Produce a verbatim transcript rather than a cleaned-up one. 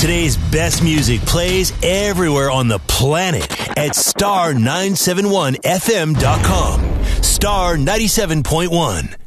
Today's best music plays everywhere on the planet at star nine seven one F M dot com. Star ninety-seven point one.